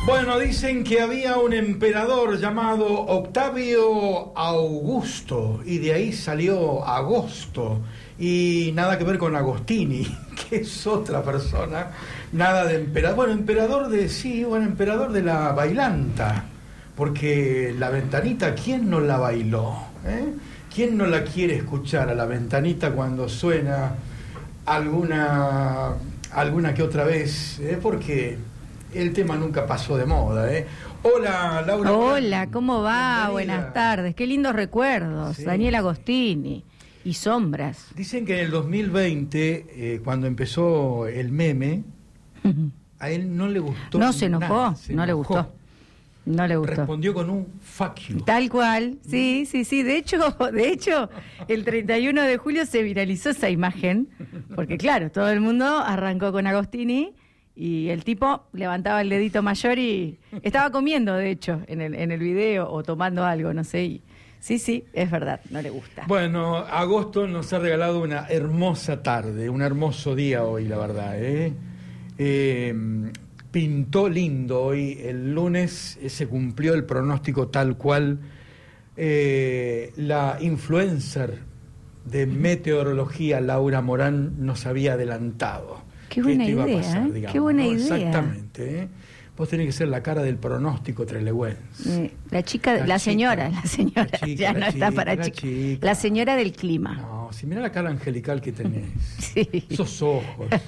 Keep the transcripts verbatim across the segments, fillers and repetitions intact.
Bueno, dicen que había un emperador llamado Octavio Augusto y de ahí salió Agosto y nada que ver con Agostini, que es otra persona, nada de emperador, bueno, emperador de, sí, bueno, emperador de la bailanta, porque la ventanita, ¿quién no la bailó? ¿Eh? ¿Quién no la quiere escuchar a la ventanita cuando suena alguna, alguna que otra vez? ¿Eh? Porque el tema nunca pasó de moda, ¿eh? Hola, Laura. Hola, ¿cómo va? Bienvenida. Buenas tardes. Qué lindos recuerdos. Sí. Daniel Agostini y Sombras. Dicen que en el dos mil veinte, eh, cuando empezó el meme, a él no le gustó. No se enojó, nada, se no enojó. le gustó. No le gustó. Respondió con un fuck you. Tal cual, sí, sí, sí. De hecho, de hecho, el treinta y uno de julio se viralizó esa imagen, porque claro, todo el mundo arrancó con Agostini. Y el tipo levantaba el dedito mayor y estaba comiendo, de hecho, en el en el video o tomando algo, no sé. Y sí, sí, es verdad, no le gusta. Bueno, Agosto nos ha regalado una hermosa tarde, un hermoso día hoy, la verdad. ¿eh? Eh, pintó lindo hoy. El lunes eh, se cumplió el pronóstico tal cual. Eh, la influencer de meteorología, Laura Morán, nos había adelantado. Qué buena idea, pasar, ¿eh? Digamos, qué buena ¿no? idea. Exactamente, ¿eh? Vos tenés que ser la cara del pronóstico trelewense. La chica, la, la señora, chica, la señora, la chica, ya la no chica, está para la chica. chica. La señora del clima. No, si mirá la cara angelical que tenés. Sí. Esos ojos. ¿Eh?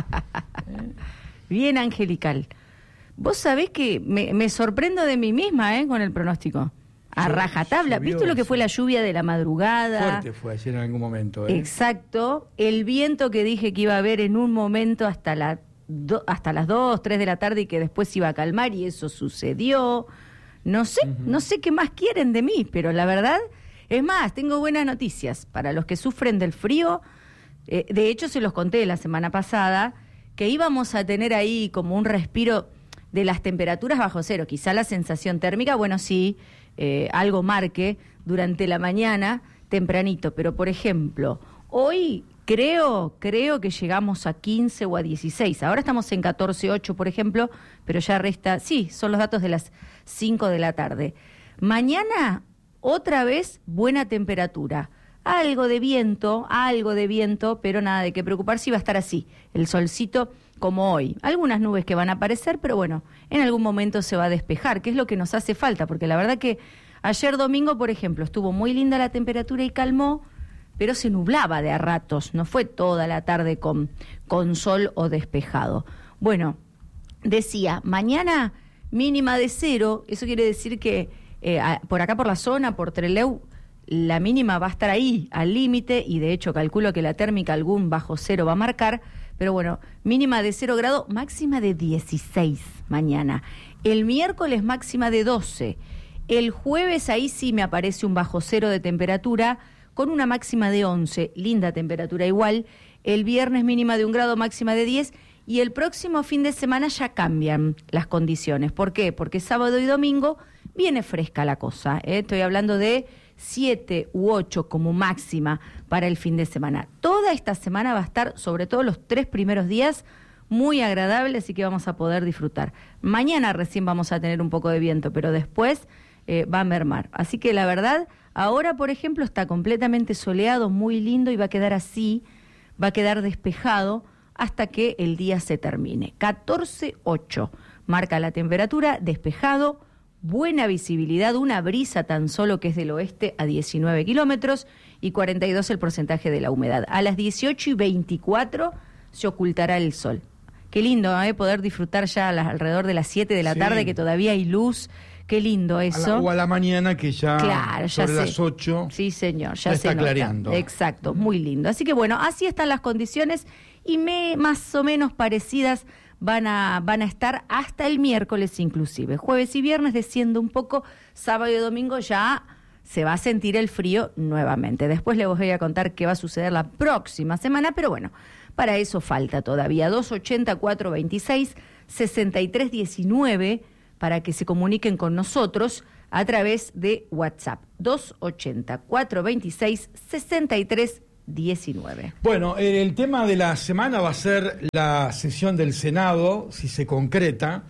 Bien angelical. Vos sabés que me, me sorprendo de mí misma, ¿eh? Con el pronóstico. A rajatabla. ¿Viste lo que fue la lluvia de la madrugada? Fuerte fue ayer en algún momento. ¿eh? Exacto. El viento que dije que iba a haber en un momento hasta, la do, hasta las dos, tres de la tarde y que después iba a calmar y eso sucedió. No sé, uh-huh. no sé qué más quieren de mí, pero la verdad, es más, tengo buenas noticias para los que sufren del frío. Eh, de hecho, se los conté la semana pasada que íbamos a tener ahí como un respiro de las temperaturas bajo cero. Quizá la sensación térmica, bueno, sí, Eh, algo marque durante la mañana tempranito, pero por ejemplo, hoy creo, creo que llegamos a quince o a dieciséis, ahora estamos en catorce ocho por ejemplo, pero ya resta, sí, son los datos de las cinco de la tarde. Mañana, otra vez, buena temperatura, algo de viento, algo de viento, pero nada de qué preocuparse, iba a estar así, el solcito como hoy. Algunas nubes que van a aparecer, pero bueno, en algún momento se va a despejar, que es lo que nos hace falta, porque la verdad que ayer domingo, por ejemplo, estuvo muy linda la temperatura y calmó, pero se nublaba de a ratos, no fue toda la tarde con, con sol o despejado. Bueno, decía, mañana mínima de cero, eso quiere decir que eh, a, por acá por la zona, por Trelew, la mínima va a estar ahí, al límite, y de hecho calculo que la térmica algún bajo cero va a marcar, pero bueno, mínima de cero grado, máxima de dieciséis mañana. El miércoles máxima de doce. El jueves ahí sí me aparece un bajo cero de temperatura con una máxima de once, linda temperatura igual. El viernes mínima de un grado, máxima de diez. Y el próximo fin de semana ya cambian las condiciones. ¿Por qué? Porque sábado y domingo viene fresca la cosa, ¿eh? Estoy hablando de siete u ocho como máxima para el fin de semana. Toda esta semana va a estar, sobre todo los tres primeros días, muy agradable, así que vamos a poder disfrutar. Mañana recién vamos a tener un poco de viento, pero después eh, va a mermar. Así que la verdad, ahora por ejemplo está completamente soleado, muy lindo y va a quedar así, va a quedar despejado hasta que el día se termine. catorce ocho marca la temperatura, despejado, buena visibilidad, una brisa tan solo que es del oeste a diecinueve kilómetros y cuarenta y dos el porcentaje de la humedad. A las dieciocho y veinticuatro se ocultará el sol. Qué lindo, ¿eh? Poder disfrutar ya a las, alrededor de las siete de la sí. tarde, que todavía hay luz. Qué lindo eso. A la, o a la mañana que ya, claro, ya sobre sé. las ocho. Sí, señor, ya, ya se está nota. clareando. Exacto, muy lindo. Así que bueno, así están las condiciones y me, más o menos parecidas van a van a estar hasta el miércoles inclusive. Jueves y viernes desciende un poco, sábado y domingo ya se va a sentir el frío nuevamente. Después les voy a contar qué va a suceder la próxima semana, pero bueno, para eso falta todavía. dos ochenta, cuatrocientos veintiséis, sesenta y tres diecinueve para que se comuniquen con nosotros a través de WhatsApp. dos ochenta, cuatrocientos veintiséis, sesenta y tres diecinueve. Bueno, el tema de la semana va a ser la sesión del Senado, si se concreta,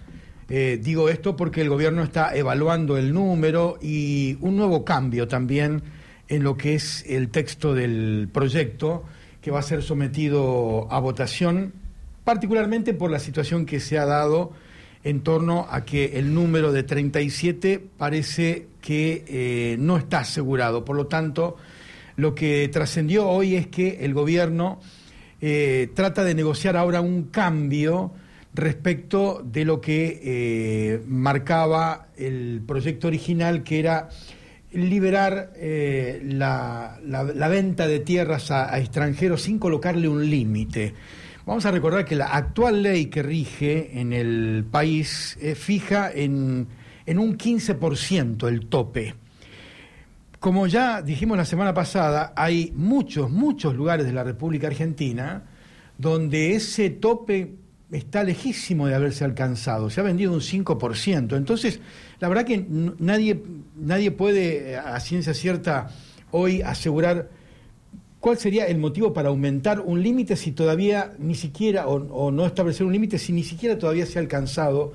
Eh, digo esto porque el gobierno está evaluando el número y un nuevo cambio también en lo que es el texto del proyecto que va a ser sometido a votación, particularmente por la situación que se ha dado en torno a que el número de treinta y siete parece que eh, no está asegurado. Por lo tanto, lo que trascendió hoy es que el gobierno eh, trata de negociar ahora un cambio respecto de lo que eh, marcaba el proyecto original, que era liberar eh, la, la, la venta de tierras a, a extranjeros sin colocarle un límite. Vamos a recordar que la actual ley que rige en el país eh, fija en, en un quince por ciento el tope. Como ya dijimos la semana pasada, hay muchos, muchos lugares de la República Argentina donde ese tope está lejísimo de haberse alcanzado, se ha vendido un cinco por ciento. Entonces, la verdad que nadie, nadie puede a ciencia cierta hoy asegurar cuál sería el motivo para aumentar un límite si todavía ni siquiera, o, o no establecer un límite si ni siquiera todavía se ha alcanzado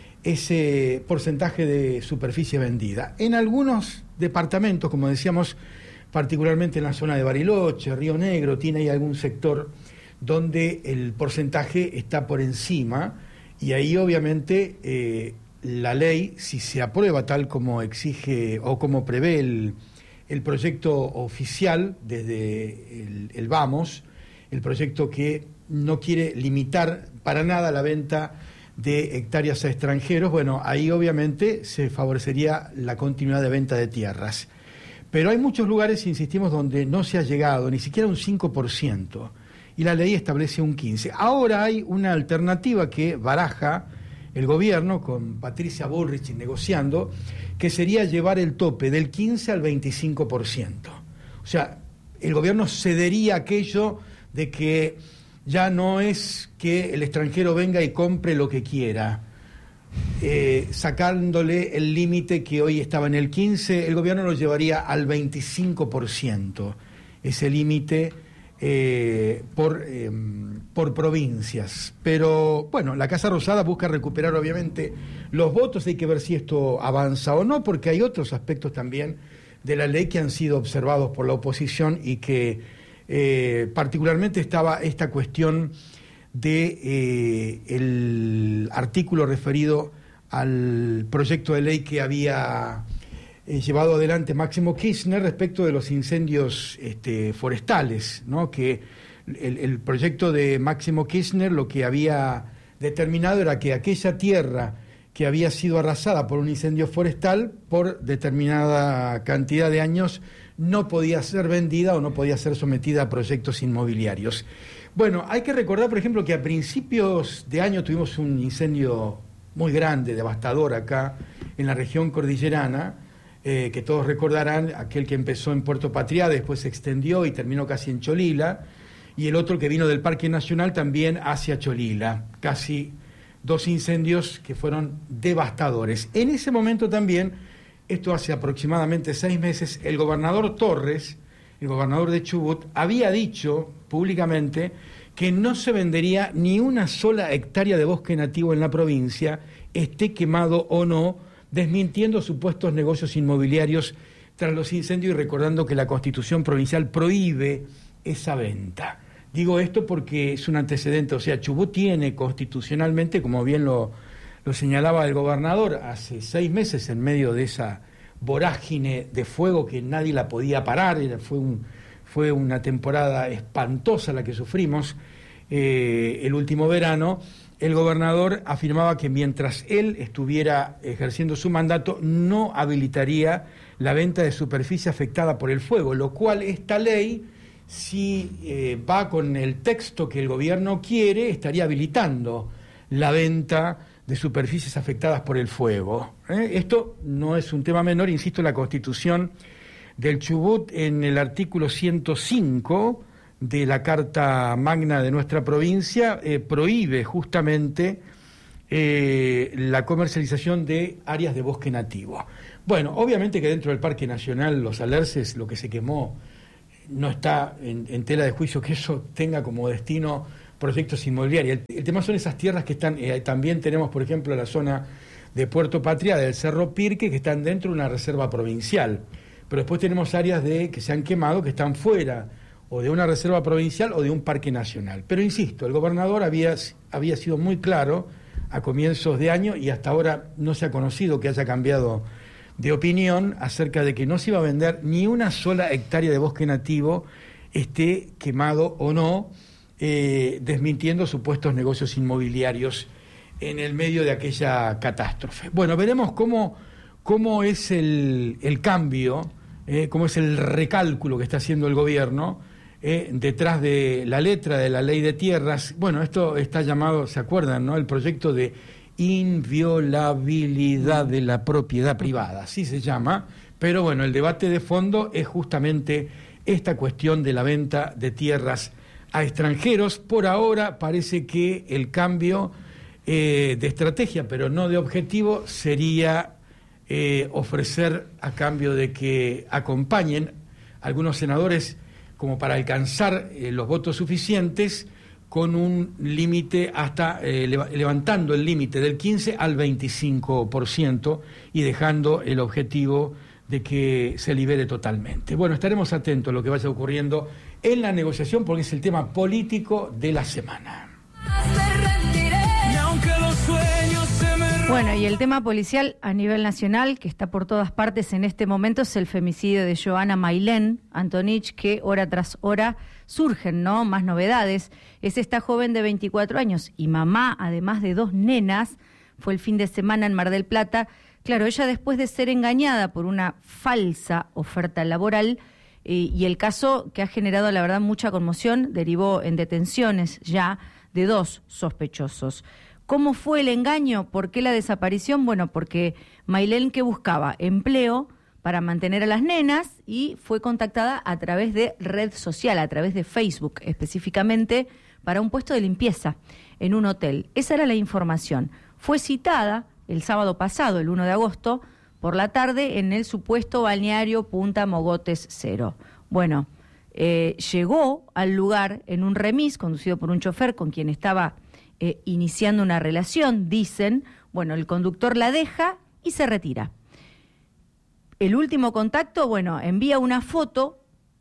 ese porcentaje de superficie vendida. En algunos departamentos, como decíamos, particularmente en la zona de Bariloche, Río Negro, tiene ahí algún sector donde el porcentaje está por encima, y ahí obviamente eh, la ley, si se aprueba tal como exige o como prevé el, el proyecto oficial desde el, el Vamos, el proyecto que no quiere limitar para nada la venta de hectáreas a extranjeros, bueno, ahí obviamente se favorecería la continuidad de venta de tierras. Pero hay muchos lugares, insistimos, donde no se ha llegado ni siquiera un cinco por ciento. Y la ley establece un quince por ciento. Ahora hay una alternativa que baraja el gobierno con Patricia Bullrich negociando, que sería llevar el tope del quince al veinticinco por ciento. O sea, el gobierno cedería aquello de que ya no es que el extranjero venga y compre lo que quiera, eh, sacándole el límite que hoy estaba en el quince, el gobierno lo llevaría al veinticinco por ciento, ese límite Eh, por, eh, por provincias. Pero bueno, la Casa Rosada busca recuperar obviamente los votos. Hay que ver si esto avanza o no, porque hay otros aspectos también de la ley que han sido observados por la oposición y que eh, particularmente estaba esta cuestión de eh, el artículo referido al proyecto de ley que había Eh, llevado adelante Máximo Kirchner respecto de los incendios este, forestales, ¿no? Que el, el proyecto de Máximo Kirchner lo que había determinado era que aquella tierra que había sido arrasada por un incendio forestal por determinada cantidad de años no podía ser vendida o no podía ser sometida a proyectos inmobiliarios. Bueno, hay que recordar, por ejemplo, que a principios de año tuvimos un incendio muy grande, devastador acá en la región cordillerana, Eh, que todos recordarán, aquel que empezó en Puerto Patria, después se extendió y terminó casi en Cholila, y el otro que vino del Parque Nacional también hacia Cholila, casi dos incendios que fueron devastadores. En ese momento también, esto hace aproximadamente seis meses, el gobernador Torres, el gobernador de Chubut, había dicho públicamente que no se vendería ni una sola hectárea de bosque nativo en la provincia, esté quemado o no, desmintiendo supuestos negocios inmobiliarios tras los incendios y recordando que la Constitución provincial prohíbe esa venta. Digo esto porque es un antecedente, o sea, Chubut tiene constitucionalmente, como bien lo, lo señalaba el gobernador, hace seis meses en medio de esa vorágine de fuego que nadie la podía parar, era, fue, un, fue una temporada espantosa la que sufrimos eh, el último verano. El gobernador afirmaba que mientras él estuviera ejerciendo su mandato no habilitaría la venta de superficie afectada por el fuego, lo cual esta ley, si eh, va con el texto que el gobierno quiere, estaría habilitando la venta de superficies afectadas por el fuego. ¿Eh? Esto no es un tema menor, insisto, la Constitución del Chubut en el artículo ciento cinco de la Carta Magna de nuestra provincia eh, prohíbe justamente eh, la comercialización de áreas de bosque nativo. Bueno, obviamente que dentro del Parque Nacional Los Alerces lo que se quemó no está en, en tela de juicio que eso tenga como destino proyectos inmobiliarios. El, el tema son esas tierras que están, eh, también tenemos, por ejemplo, la zona de Puerto Patria, del Cerro Pirque, que están dentro de una reserva provincial. Pero después tenemos áreas de que se han quemado, que están fuera, o de una reserva provincial o de un parque nacional. Pero insisto, el gobernador había, había sido muy claro a comienzos de año, y hasta ahora no se ha conocido que haya cambiado de opinión acerca de que no se iba a vender ni una sola hectárea de bosque nativo, esté quemado o no, eh, desmintiendo supuestos negocios inmobiliarios en el medio de aquella catástrofe. Bueno, veremos cómo, cómo es el, el cambio, eh, cómo es el recálculo que está haciendo el gobierno eh, detrás de la letra de la ley de tierras. Bueno, esto está llamado, ¿se acuerdan, no? El proyecto de inviolabilidad de la propiedad privada, así se llama, pero bueno, el debate de fondo es justamente esta cuestión de la venta de tierras a extranjeros. Por ahora parece que el cambio eh, de estrategia, pero no de objetivo, sería eh, ofrecer a cambio de que acompañen algunos senadores como para alcanzar eh, los votos suficientes, con un límite hasta, eh, levantando el límite del quince al veinticinco por ciento y dejando el objetivo de que se libere totalmente. Bueno, estaremos atentos a lo que vaya ocurriendo en la negociación, porque es el tema político de la semana. Bueno, y el tema policial a nivel nacional, que está por todas partes en este momento, es el femicidio de Johanna Mailén Antonich, que hora tras hora surgen, ¿no?, más novedades. Es esta joven de veinticuatro años y mamá, además de dos nenas. Fue el fin de semana en Mar del Plata. Claro, ella, después de ser engañada por una falsa oferta laboral, eh, y el caso, que ha generado, la verdad, mucha conmoción, derivó en detenciones ya de dos sospechosos. ¿Cómo fue el engaño? ¿Por qué la desaparición? Bueno, porque Mailén, que buscaba empleo para mantener a las nenas, y fue contactada a través de red social, a través de Facebook específicamente, para un puesto de limpieza en un hotel. Esa era la información. Fue citada el sábado pasado, el uno de agosto, por la tarde, en el supuesto balneario Punta Mogotes Cero. Bueno, eh, llegó al lugar en un remis conducido por un chofer con quien estaba eh, iniciando una relación, dicen. Bueno, el conductor la deja y se retira. El último contacto, bueno, envía una foto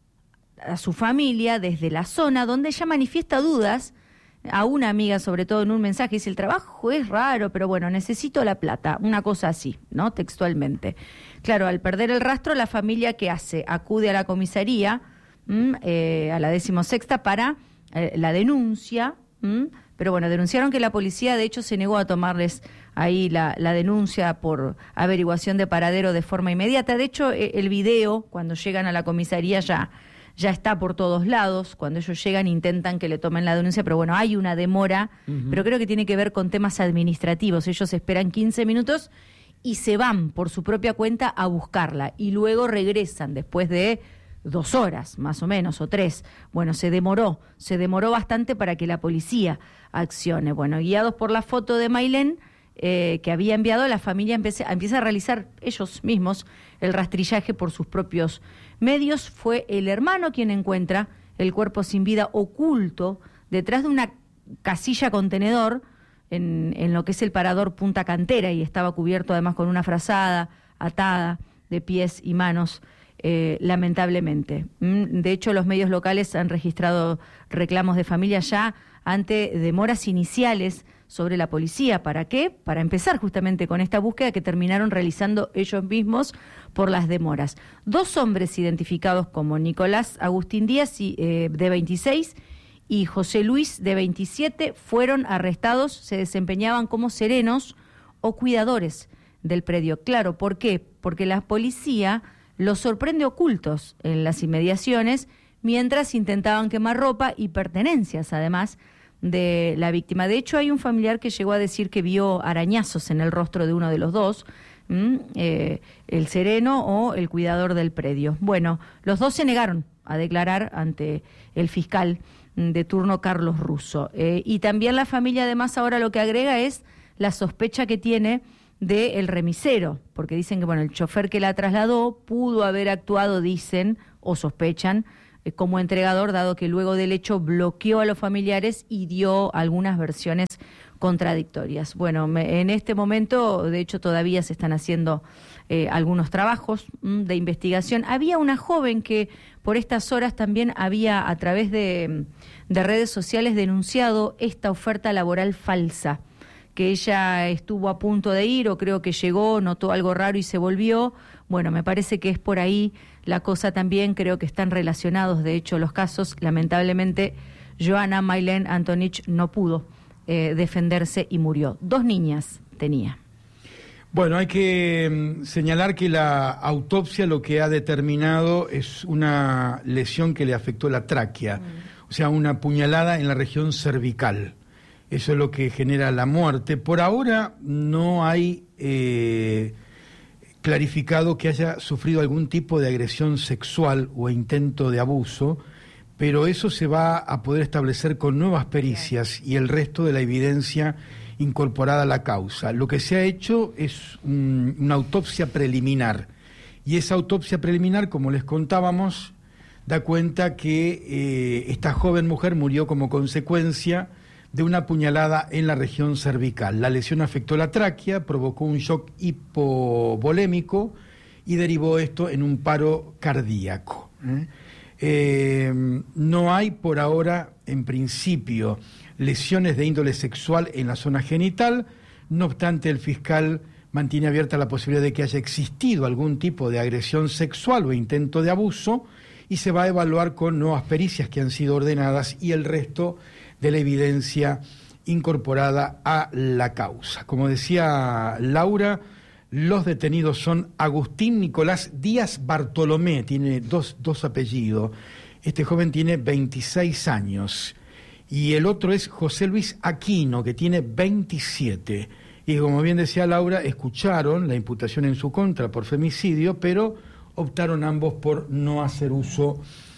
a su familia desde la zona, donde ella manifiesta dudas a una amiga, sobre todo en un mensaje. Dice: el trabajo es raro, pero bueno, necesito la plata, una cosa así, ¿no?, textualmente. Claro, al perder el rastro, la familia, ¿qué hace? Acude a la comisaría, ¿m? Eh, a la decimosexta, para eh, la denuncia, ¿m? Pero bueno, denunciaron que la policía, de hecho, se negó a tomarles ahí la, la denuncia por averiguación de paradero de forma inmediata. De hecho, eh, el video, cuando llegan a la comisaría, ya... ya está por todos lados. Cuando ellos llegan, intentan que le tomen la denuncia, pero bueno, hay una demora, uh-huh. pero creo que tiene que ver con temas administrativos. Ellos esperan quince minutos y se van por su propia cuenta a buscarla, y luego regresan después de dos horas, más o menos, o tres. Bueno, se demoró, se demoró bastante para que la policía accione. Bueno, guiados por la foto de Mailén, eh, que había enviado, la familia empieza, empieza a realizar ellos mismos el rastrillaje por sus propios medios. Fue el hermano quien encuentra el cuerpo sin vida oculto detrás de una casilla contenedor en, en lo que es el parador Punta Cantera, y estaba cubierto además con una frazada atada de pies y manos, eh, lamentablemente. De hecho, los medios locales han registrado reclamos de familia ya ante demoras iniciales sobre la policía. ¿Para qué? Para empezar justamente con esta búsqueda que terminaron realizando ellos mismos por las demoras. Dos hombres identificados como Nicolás Agustín Díaz, eh, de veintiséis, y José Luis, de veintisiete, fueron arrestados. Se desempeñaban como serenos o cuidadores del predio. Claro, ¿por qué? Porque la policía los sorprende ocultos en las inmediaciones mientras intentaban quemar ropa y pertenencias, además, de la víctima. De hecho, hay un familiar que llegó a decir que vio arañazos en el rostro de uno de los dos, ¿m? Eh, el sereno o el cuidador del predio. Bueno, los dos se negaron a declarar ante el fiscal de turno, Carlos Russo. Eh, y también la familia, además, ahora lo que agrega es la sospecha que tiene del remisero, porque dicen que bueno, el chofer que la trasladó pudo haber actuado, dicen, o sospechan, eh, como entregador, dado que luego del hecho bloqueó a los familiares y dio algunas versiones contradictorias. Bueno, me, en este momento, de hecho, todavía se están haciendo eh, algunos trabajos mm, de investigación. Había una joven que por estas horas también había, a través de, de redes sociales, denunciado esta oferta laboral falsa, que ella estuvo a punto de ir, o creo que llegó, notó algo raro y se volvió. Bueno, me parece que es por ahí la cosa también, creo que están relacionados, de hecho, los casos. Lamentablemente, Joana Maylén Antonich no pudo eh, defenderse y murió. Dos niñas tenía. Bueno, hay que mm, señalar que la autopsia lo que ha determinado es una lesión que le afectó la tráquea, mm. o sea, una puñalada en la región cervical. Eso es lo que genera la muerte. Por ahora no hay eh, clarificado que haya sufrido algún tipo de agresión sexual o intento de abuso, pero eso se va a poder establecer con nuevas pericias y el resto de la evidencia incorporada a la causa. Lo que se ha hecho es un, una autopsia preliminar, y esa autopsia preliminar, como les contábamos, da cuenta que eh, esta joven mujer murió como consecuencia de una puñalada en la región cervical. La lesión afectó la tráquea, provocó un shock hipovolémico y derivó esto en un paro cardíaco. ¿eh? Eh, no hay por ahora, en principio, lesiones de índole sexual en la zona genital. No obstante, el fiscal mantiene abierta la posibilidad de que haya existido algún tipo de agresión sexual o intento de abuso, y se va a evaluar con nuevas pericias que han sido ordenadas y el resto de la evidencia incorporada a la causa. Como decía Laura, los detenidos son Agustín Nicolás Díaz Bartolomé, tiene dos, dos apellidos. Este joven tiene veintiséis años. Y el otro es José Luis Aquino, que tiene veintisiete. Y como bien decía Laura, escucharon la imputación en su contra por femicidio, pero optaron ambos por no hacer uso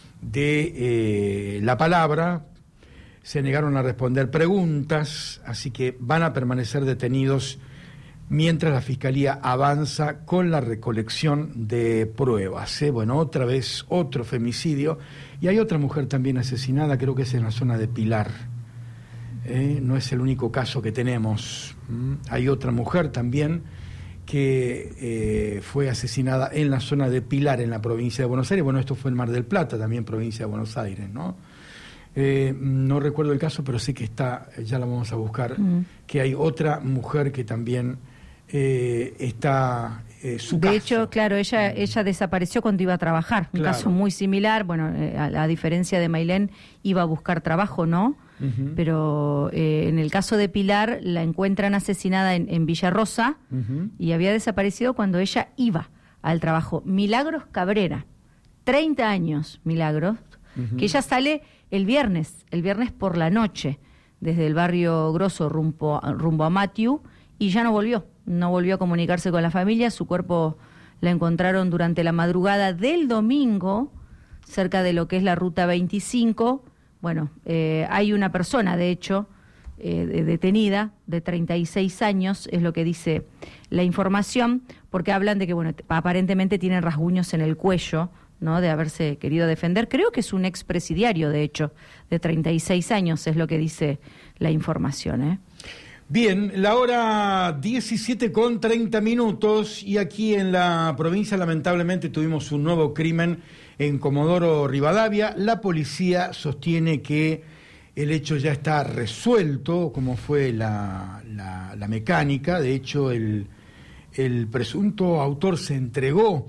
de eh, la palabra, se negaron a responder preguntas, así que van a permanecer detenidos mientras la Fiscalía avanza con la recolección de pruebas. ¿eh? Bueno, otra vez otro femicidio, y hay otra mujer también asesinada, creo que es en la zona de Pilar. ¿eh? No es el único caso que tenemos. ¿Mm? Hay otra mujer también que eh, fue asesinada en la zona de Pilar, en la provincia de Buenos Aires. Bueno, esto fue en Mar del Plata, también provincia de Buenos Aires, ¿no? Eh, no recuerdo el caso, pero sé que está, ya la vamos a buscar, mm. que hay otra mujer que también eh, está... Eh, su de caso. hecho, claro, ella ella desapareció cuando iba a trabajar, un claro. caso muy similar. Bueno, eh, a, a diferencia de Maylén, iba a buscar trabajo, ¿no? Uh-huh. Pero eh, en el caso de Pilar, la encuentran asesinada en, en Villarrosa, uh-huh. y había desaparecido cuando ella iba al trabajo. Milagros Cabrera, treinta años, Milagros, uh-huh. que ella sale el viernes, el viernes por la noche, desde el barrio Grosso rumbo, rumbo a Matiu, y ya no volvió, no volvió a comunicarse con la familia. Su cuerpo la encontraron durante la madrugada del domingo, cerca de lo que es la ruta veinticinco. Bueno, eh, hay una persona, de hecho, eh, de, detenida, de treinta y seis años, es lo que dice la información, porque hablan de que, bueno, aparentemente tiene rasguños en el cuello, ¿no?, de haberse querido defender. Creo que es un expresidiario, de hecho, de treinta y seis años, es lo que dice la información, ¿eh? Bien, la hora diecisiete con treinta minutos, y aquí en la provincia lamentablemente tuvimos un nuevo crimen en Comodoro Rivadavia. La policía sostiene que el hecho ya está resuelto, como fue la, la, la mecánica. De hecho, el, el presunto autor se entregó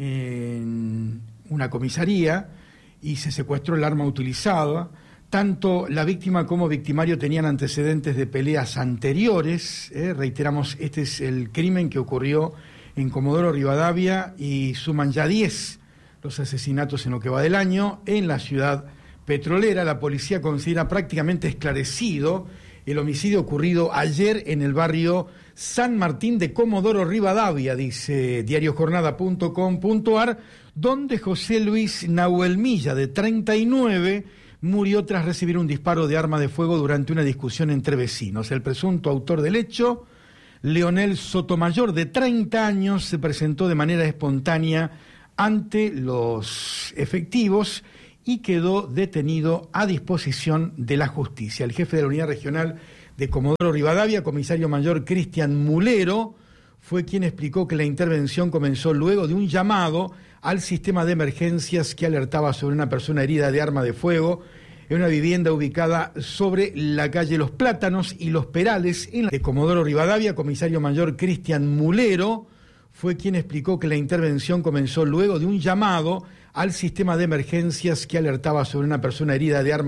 en una comisaría y se secuestró el arma utilizada. Tanto la víctima como victimario tenían antecedentes de peleas anteriores. Eh, reiteramos, este es el crimen que ocurrió en Comodoro Rivadavia, y suman ya diez los asesinatos en lo que va del año en la ciudad petrolera. La policía considera prácticamente esclarecido el homicidio ocurrido ayer en el barrio San Martín de Comodoro Rivadavia, dice diario jornada punto com punto ar, donde José Luis Nahuel Milla, de treinta y nueve, murió tras recibir un disparo de arma de fuego durante una discusión entre vecinos. El presunto autor del hecho, Leonel Sotomayor, de treinta años, se presentó de manera espontánea ante los efectivos y quedó detenido a disposición de la justicia. El jefe de la unidad regional de Comodoro Rivadavia, comisario mayor Cristian Mulero, fue quien explicó que la intervención comenzó luego de un llamado al sistema de emergencias que alertaba sobre una persona herida de arma de fuego en una vivienda ubicada sobre la calle Los Plátanos y Los Perales en la de Comodoro Rivadavia. Comisario mayor Cristian Mulero fue quien explicó que la intervención comenzó luego de un llamado al sistema de emergencias que alertaba sobre una persona herida de arma